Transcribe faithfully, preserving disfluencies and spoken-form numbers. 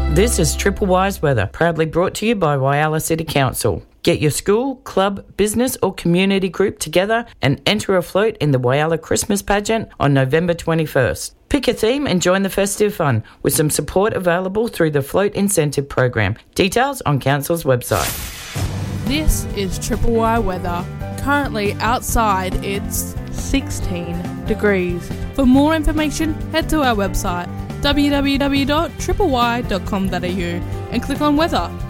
This is Triple Wise Weather, proudly brought to you by Whyalla City Council. Get your school, club, business or community group together and enter a float in the Whyalla Christmas pageant on November twenty-first. Pick a theme and join the festive fun with some support available through the Float Incentive Program. Details on Council's website. This is Triple Y Weather. Currently outside it's sixteen degrees. For more information, head to our website w w w dot triple y dot com dot a u and click on weather.